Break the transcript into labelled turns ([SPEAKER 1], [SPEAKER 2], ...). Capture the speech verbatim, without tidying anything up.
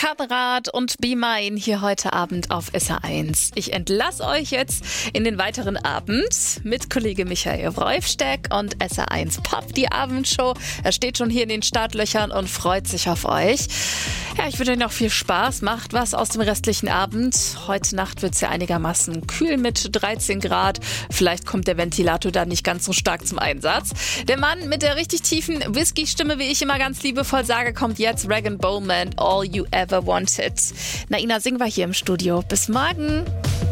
[SPEAKER 1] Kamerad und Be Mine hier heute Abend auf S R eins. Ich entlasse euch jetzt in den weiteren Abend mit Kollege Michael Wolfsteck und S R eins Pop, die Abendshow. Er steht schon hier in den Startlöchern und freut sich auf euch. Ja, ich wünsche euch noch viel Spaß. Macht was aus dem restlichen Abend. Heute Nacht wird es ja einigermaßen kühl mit dreizehn Grad. Vielleicht kommt der Ventilator dann nicht ganz so stark zum Einsatz. Der Mann mit der richtig tiefen Whisky-Stimme, wie ich immer ganz liebevoll sage, kommt jetzt. Rag and Bowman, All You Ever Wanted. Naina, singen wir hier im Studio. Bis morgen.